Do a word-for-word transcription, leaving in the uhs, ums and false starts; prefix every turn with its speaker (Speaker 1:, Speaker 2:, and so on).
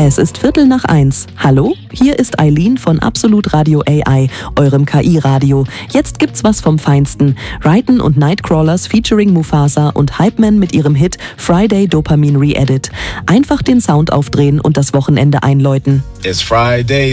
Speaker 1: Es ist Viertel nach eins. Hallo, hier ist Eileen von Absolut Radio A I, eurem K I-Radio. Jetzt gibt's was vom Feinsten. Raiden und Nightcrawlers featuring Mufasa und Hypeman mit ihrem Hit Friday Dopamine Re-Edit. Einfach den Sound aufdrehen und das Wochenende einläuten.
Speaker 2: It's Friday.